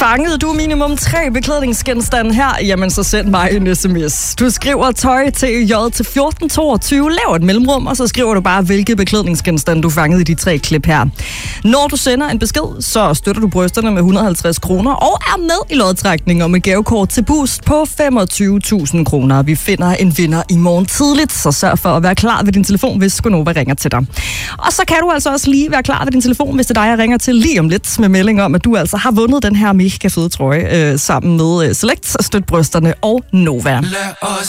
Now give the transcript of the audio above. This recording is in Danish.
Fangede du minimum 3 beklædningsgenstande her? Jamen, så send mig en sms. Du skriver tøj til J til 1422, laver et mellemrum, og så skriver du bare, hvilke beklædningsgenstande du fangede i de 3 klip her. Når du sender en besked, så støtter du brysterne med 150 kroner og er med i lodtrækningen om et gavekort til Boost på 25.000 kroner. Vi finder en vinder i morgen tidligt, så sørg for at være klar ved din telefon, hvis Gonova ringer til dig. Og så kan du altså også lige være klar ved din telefon, hvis det er dig, jeg ringer til lige om lidt med melding om, at du altså har vundet den her mega fede trøje sammen med Select, Støt Brysterne og Nova.